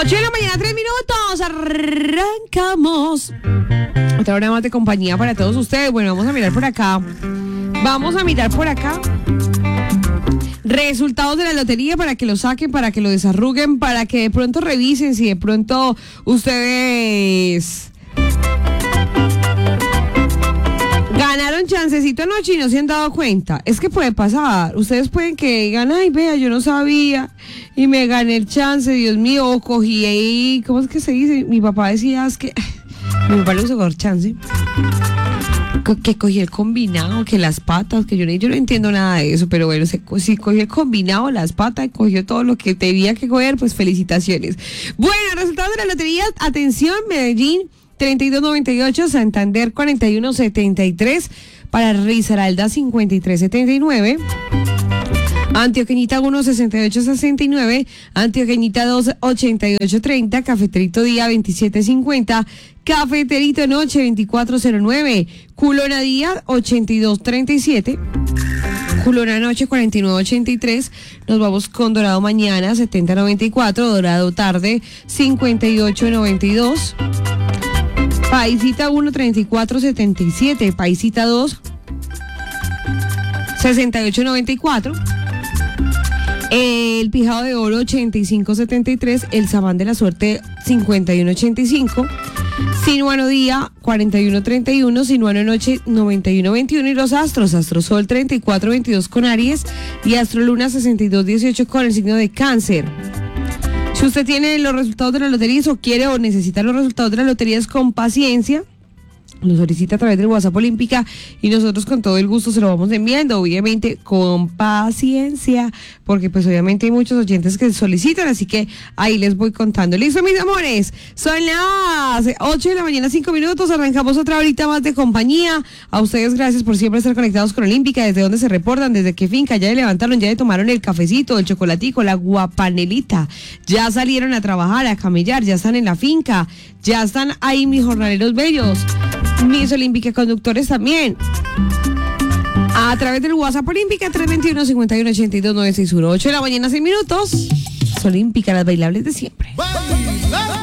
8 de la mañana, 3 minutos. Arrancamos. Otra hora más de compañía para todos ustedes. Bueno, vamos a mirar por acá. Resultados de la lotería para que lo saquen, para que lo desarruguen, para que de pronto revisen si de pronto ustedes ganaron chancecito anoche y no se han dado cuenta. Es que puede pasar. Ustedes pueden que digan, ay, vea, yo no sabía y me gané el chance, Dios mío, o cogí ahí, ¿cómo es que se dice? Mi papá decía, es que mi papá le usó chance, que cogí el combinado, que las patas, que yo no entiendo nada de eso, pero bueno, si cogió el combinado, las patas, cogió todo lo que tenía que coger, pues felicitaciones. Bueno, resultados de la lotería, atención, Medellín 32.98, Santander 41.73, para Risaralda 53.79, Antioqueñita 1.68.69, Antioqueñita 2.88.30, Cafeterito Día 27.50, Cafeterito Noche 24.09, Culona Día 82.37, Culona Noche 49.83, nos vamos con Dorado Mañana 70.94, Dorado Tarde 58.92, Paisita 1.34.77, Paisita 2 68.94, el Pijado de Oro 85.73, el Samán de la Suerte 51.85, Sinuano Día 41.31, Sinuano Noche 91.21 y los Astros, Astrosol 34.22 con Aries y Astroluna 62.18 con el signo de Cáncer. Si usted tiene los resultados de la lotería o quiere o necesita los resultados de la lotería, con paciencia, lo solicita a través del WhatsApp Olímpica y nosotros con todo el gusto se lo vamos enviando, obviamente con paciencia, porque pues obviamente hay muchos oyentes que solicitan, así que ahí les voy contando. Listo, mis amores, son las 8 de la mañana, 5 minutos, arrancamos otra horita más de compañía. A ustedes gracias por siempre estar conectados con Olímpica, desde donde se reportan, desde qué finca, ya le levantaron, ya le tomaron el cafecito, el chocolatico, la guapanelita, ya salieron a trabajar, a camellar, ya están en la finca, ya están ahí mis jornaleros bellos, mis Olímpica conductores también. A través del WhatsApp Olímpica 321-5182-961. 8 de la mañana, 6 minutos. Olímpica, las bailables de siempre.